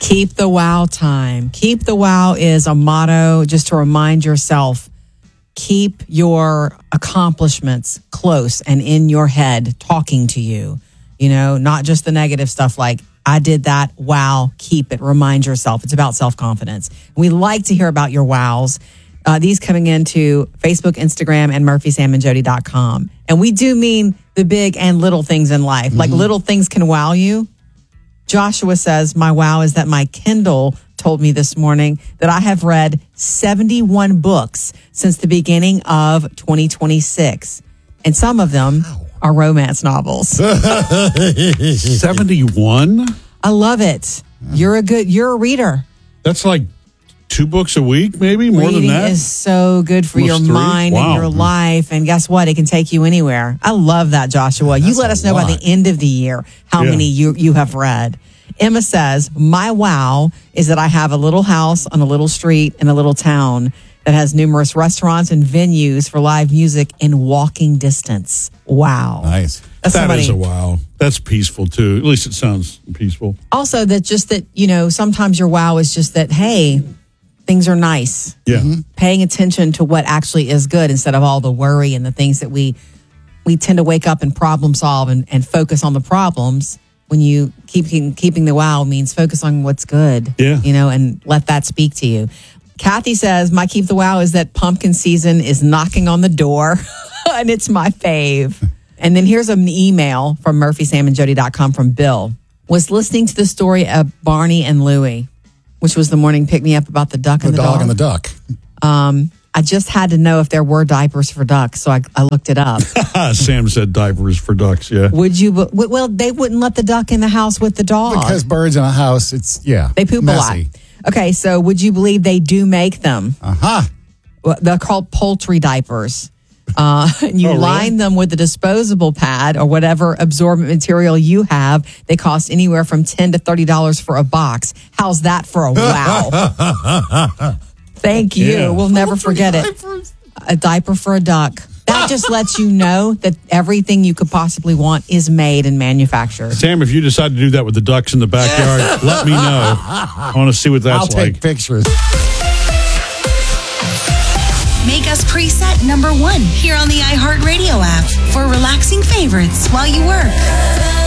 Keep the wow time. Keep the wow is a motto just to remind yourself. Keep your accomplishments close and in your head talking to you. You know, not just the negative stuff like, I did that. Wow. Keep it. Remind yourself. It's about self-confidence. We like to hear about your wows. These coming into Facebook, Instagram, and murphysamandjody.com. And we do mean the big and little things in life. Mm-hmm. Like little things can wow you. Joshua says, my wow is that my Kindle told me this morning that I have read 71 books since the beginning of 2026. And some of them are romance novels. 71? I love it. You're a reader. That's like 2 books a week, maybe? More Reading than that? is so good for Almost your 3? mind and your life. And guess what? It can take you anywhere. I love that, Joshua. You let us know by the end of the year how many you have read. Emma says, my wow is that I have a little house on a little street in a little town that has numerous restaurants and venues for live music in walking distance. Wow. Nice. That is a wow. That's peaceful, too. At least it sounds peaceful. Also, sometimes your wow is just that, hey, things are nice. Yeah. Mm-hmm. Paying attention to what actually is good instead of all the worry and the things that we tend to wake up and problem solve and focus on the problems. When you keeping the wow means focus on what's good, and let that speak to you. Kathy says, my keep the wow is that pumpkin season is knocking on the door and it's my fave. And then here's an email from murphysamandjody.com from Bill. Was listening to the story of Barney and Louie, which was the morning pick me up about the duck and the dog. The dog and the duck. I just had to know if there were diapers for ducks, so I looked it up. Sam said diapers for ducks, yeah. Would you? Well, they wouldn't let the duck in the house with the dog. Because birds in a house, they poop messy. a lot. Okay, so would you believe they do make them? Uh-huh. Well, they're called poultry diapers. You line them with a disposable pad or whatever absorbent material you have. They cost anywhere from $10 to $30 for a box. How's that for a wow? Thank you. Yeah. We'll never forget it. A diaper for a duck. That just lets you know that everything you could possibly want is made and manufactured. Sam, if you decide to do that with the ducks in the backyard, let me know. I want to see what that's I'll take pictures. Make us preset number 1 here on the iHeartRadio app for relaxing favorites while you work.